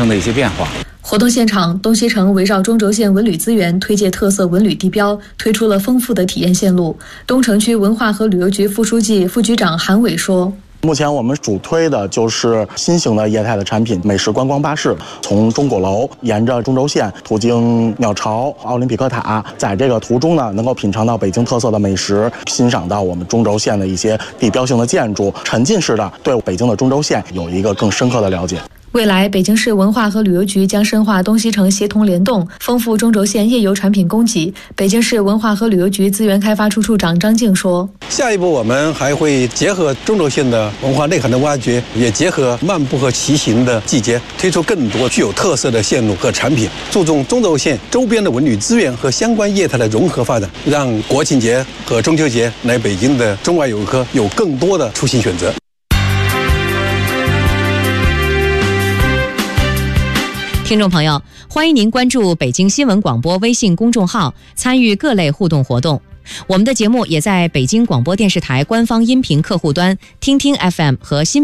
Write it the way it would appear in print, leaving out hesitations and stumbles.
生的一些变化。 活动现场，东西城围绕中轴线文旅资源，推介特色文旅地标，推出了丰富的体验线路。东城区文化和旅游局副书记、副局长韩伟说： 目前我们主推的就是新型的业态的产品，美食观光巴士，从钟鼓楼沿着中轴线途经鸟巢、奥林匹克塔，在这个途中呢，能够品尝到北京特色的美食，欣赏到我们中轴线的一些地标性的建筑，沉浸式的对北京的中轴线有一个更深刻的了解。 未来，北京市文化和旅游局将深化东西城协同联动，丰富中轴线夜游产品供给。北京市文化和旅游局资源开发处处长张静说： 下一步我们还会结合中轴线的文化内涵的挖掘，也结合漫步和骑行的季节，推出更多具有特色的线路和产品，注重中轴线周边的文旅资源和相关业态的融合发展，让国庆节和中秋节来北京的中外游客有更多的出行选择。 听众朋友，欢迎您关注北京新闻广播微信公众号，参与各类互动活动。我们的节目也在北京广播电视台官方音频客户端、听听 FM 和新